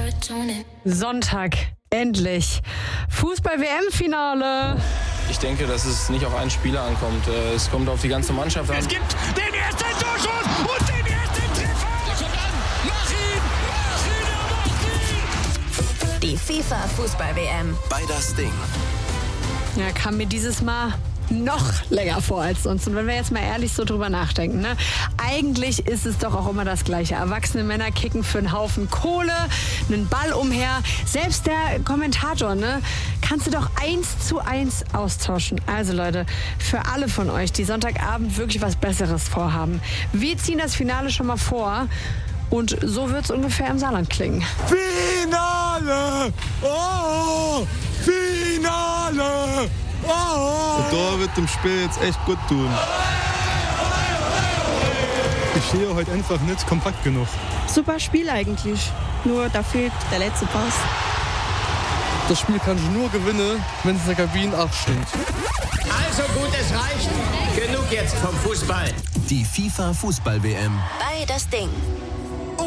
Sonntag, endlich. Fußball-WM-Finale. Ich denke, dass es nicht auf einen Spieler ankommt. Es kommt auf die ganze Mannschaft an. Es gibt den ersten Torschuss und den ersten Treffer. Der kommt an. Mach ihn. Die FIFA-Fußball-WM. Bei das Ding. Ja, kam mir dieses Mal noch länger vor als sonst. Und wenn wir jetzt mal ehrlich so drüber nachdenken, ne? Eigentlich ist es doch auch immer das Gleiche. Erwachsene Männer kicken für einen Haufen Kohle, einen Ball umher. Selbst der Kommentator, ne? Kannst du doch 1:1 austauschen. Also Leute, für alle von euch, die Sonntagabend wirklich was Besseres vorhaben. Wir ziehen das Finale schon mal vor. Und so wird es ungefähr im Saarland klingen. Finale! Oh! Finale! Oh! Der Tor wird dem Spiel jetzt echt gut tun. Ich stehe heute einfach nicht kompakt genug. Super Spiel eigentlich, nur da fehlt der letzte Pass. Das Spiel kann ich nur gewinnen, wenn es in der Kabine abstimmt. Also gut, es reicht. Genug jetzt vom Fußball. Die FIFA Fußball-WM. Bei das Ding.